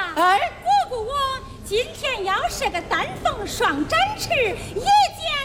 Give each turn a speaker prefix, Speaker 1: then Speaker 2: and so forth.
Speaker 1: 哎，
Speaker 2: 不过我今天要是个丹凤双展翅，也叫